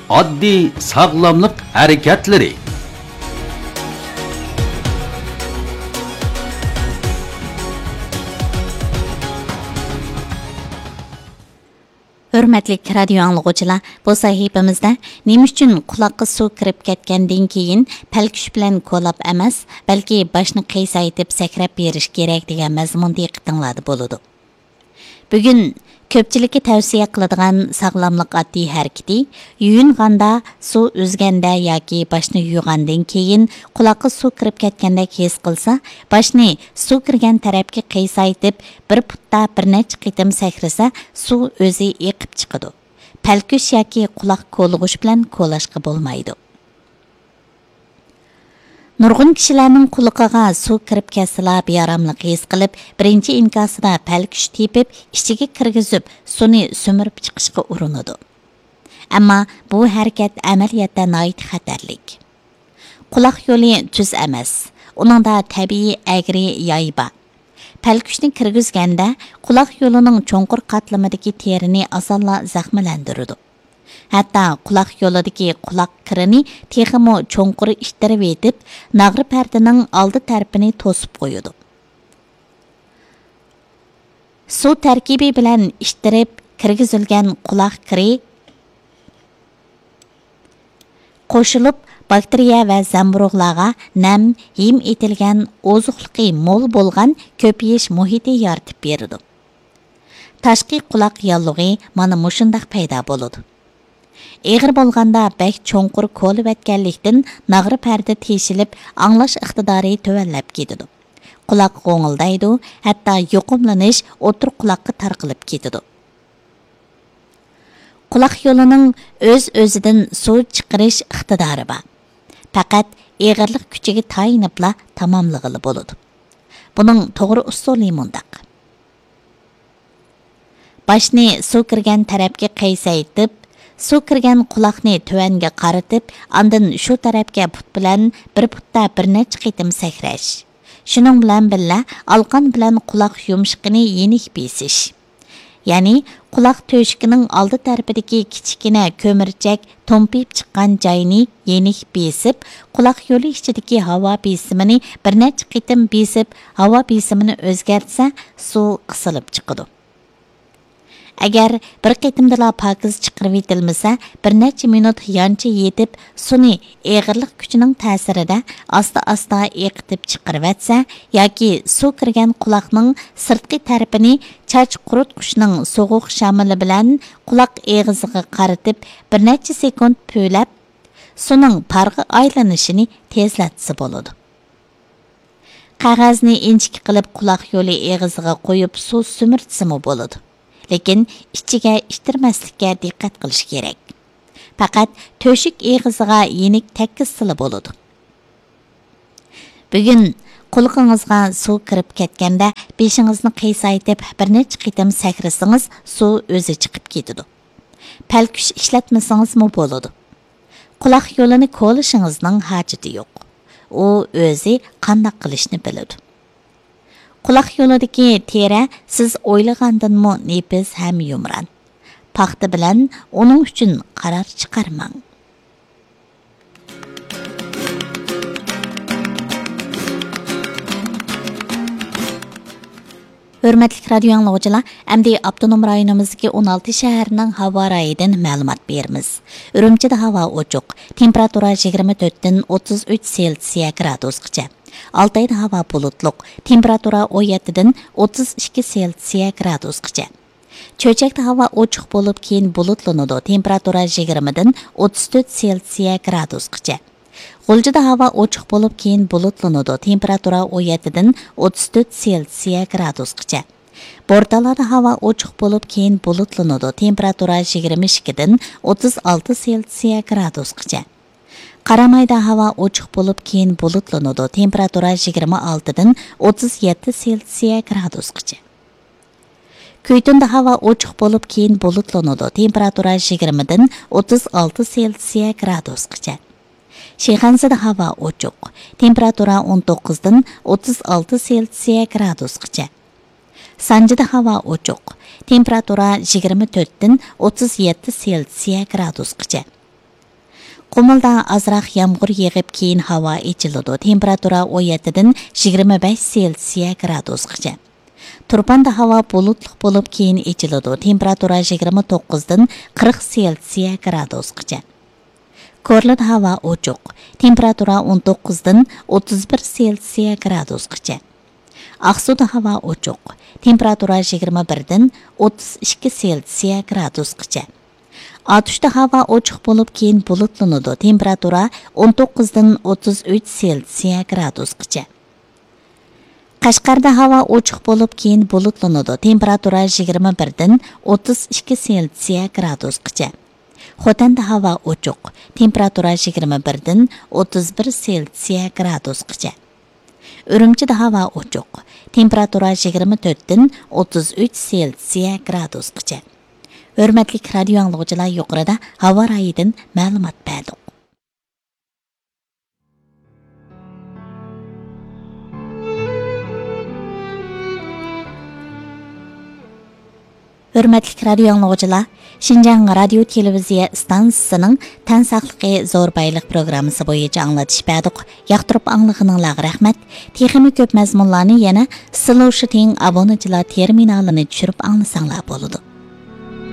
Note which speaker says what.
Speaker 1: oddiy sog'lomlik harakatlari.
Speaker 2: Hürmetli radio anlıqçılar, bu sahifamızda nima uchun quloqqa suv kirib ketgandan keyin palkush bilan ko'lab emas, balki boshni qiyshaytib sakrab berish kerak degan mazmunda diqqatinglarda bo'ladi. Bugun ko'pchilikka tavsiya qiladigan sog'lomlik oddiy harakati yuyinganda, suv o'zganda yoki boshni yuvgandan keyin quloqqa suv kirib ketgandek his qilsa, boshni suv kirgan tarafga qiyshaytib bir putta bir necha qitim sakrasa, suv o'zi eqib chiqadi. Palkush yoki quloq ko'lig'ish bilan ko'lashqa bo'lmaydi. Nurg'un kishilarning quloqiga suv kirib ketsa bearamlik his qilib, birinchi inkosida palkush tepib, ichiga kirgizib, suvni so'mirib chiqishga urinadi. Ammo bu harakat amaliyotda nihoyat xatarlik. Quloq yo'li tuz emas. Uningda tabiiy agri yoy bor. Palkushni kirgizganda quloq yo'lining cho'nqur qatlamidagi terini osonla zaxmlantiradi. Hatta quloq yo'lidagi quloq kirini texmo cho'nqur ishtirib etib, nag'ri pardaning oldi tarafini to'sib qo'yadi. Suv tarkibi bilan ishtirib kirgizilgan quloq kiri qo'shilib bakteriya va zamburug'larga nam, yem etilgan ozuqliqi mo'l bo'lgan ko'payish muhiti yaratib beradi. Tashqi quloq yallig'i mana mushundaq paydo bo'ladi. Eg'ir bo'lganda bək cho'nqur ko'lib etganlikdan nag'ri parda teshilib, anglash iqtidori tövallab ketadi. Quloq g'o'ngildaydi, hatto yuqumlanish o'tir quloqqa tarqalib ketadi. Quloq yo'lining o'z-o'zidan suv chiqarish iqtidori bor. Faqat eg'irlik kuchiga tayinibla tamomlig'ili bo'ladi. Buning to'g'ri usuli mundaq. Boshni suv kirgan tarafga qaysaytib, suv kirgan quloqni tuvanga qaratib, andan shu tarafga put bilan bir putta bir necha qitim sakrash. Shuning bilan birga alqon bilan quloq yumshiqini yenik besish. Ya'ni quloq to'shikining oldi tarafidagi kichkina ko'mirchak to'mpib chiqqan joyni yenik besib, quloq yo'li ichidagi havo besimini bir necha qitim besib, havo besimini o'zgartsa, suv qisilib chiqadi. Agar bir qitimdala pokiz chiqarib etilmasa, bir necha minut yancha yetib, suvni eg'irlik kuchining ta'sirida asta-asta eqitib chiqarib etsa, yoki suv kirgan quloqning sirtqi tarafini chach quritqushning so'g'uq shamili bilan quloq eg'iziga qaratib, bir necha sekund po'lab, suvning parg'i aylanishini tezlatsa bo'ladi. Qog'ozni inchik qilib quloq yo'li eg'iziga qo'yib suv sumirtsimi bo'ladi. Lekin ichiga ishtirmaslikka diqqat qilish kerak. Faqat to'shik eg'iziga yenik takkisili bo'ladi. Bugun quloqingizga suv kirib ketganda beshingizni qiyshaytib bir necha qitim sakrasangiz, suv o'zi chiqib ketadi. Palkush ishlatmasangizmi bo'ladi. Quloq yo'lini ko'lishingizning hojati yo'q. U o'zi qanday qilishni biladi. Quloq yo'lidagi teri siz o'ylagandanmi nepiz ham yumran. Paxta bilan uning uchun qaror chiqarmang. Hürmetli radio anlıqçılar, əmdi Abdunum rayonumuzdaki 16 şəhərinin hava rayidən məlumat berimiz. Ürümçide hava oçuq, temperatura 24-dən 33 Selsiya gradusqacha. Altayda hava bulutluq, temperatura 17-dən 32 Selsiya gradusqacha. Çöçəkdə hava oçuq bo'lib keyin bulutlanıdı, temperatura 20-dən 34 Selsiya gradusqacha. G'uljida havo ochiq bo'lib keyin bulutlanadi, temperatura 17-dən 34 Selsiya gradusqacha. Bortalada havo ochiq bo'lib keyin bulutlanadi, temperatura 22-dən 36 Selsiya gradusqacha. Qaramayda havo ochiq bo'lib keyin bulutlanadi, temperatura 26-dən 37 Selsiya gradusqacha. Kuytunda havo ochiq bo'lib keyin bulutlanadi, temperatura 20-dən 36 Selsiya gradusqacha. Sheyxonzada havo ochiq, temperatura 19-dən 36 Selsiya gradusqacha. Sanjida havo ochiq, temperatura 24-dən 37 Selsiya gradusqacha. Qumulda azroq yomg'ir yig'ib keyin havo ochiladi. Temperatura 17dan 25 Selsiya gradusgacha. Turpanda havo bulutli bo'lib keyin ochiladi. Temperatura 29dan 40 Selsiya gradusgacha. Korlida havo ochiq. Temperatura 19dan 31 Selsiya gradusgacha. Aqsuda havo ochiq. Temperatura 21dan 32 Selsiya gradusgacha. Atışda hava ochiq bo'lib keyin bulutlanadi. Temperatura 19dan 33 Selsiya gradusgacha. Qashqarda hava ochiq bo'lib keyin bulutlanadi. Temperatura 21dan 32 Selsiya gradusgacha. Xotanda hava ochiq. Temperatura 21dan 31 Selsiya gradusgacha. Urumchida hava ochiq. Temperatura 24dan 33 Selsiya gradusgacha. Hörmətli radio anlıqçılar, yuqorida havo rayidan ma'lumot berdik. Hörmətli radio anlıqçılar, Şinjan radio televiziya stansiyasining tan saqligi zo'r bayliq programmasi bo'yicha anglatish berdik. Yoqtirib anglag'ininglarga rahmat. Texnik ko'p mazmunlarni yana Slowshiting obunachilar terminalini tushirib anglasanglar bo'ladi.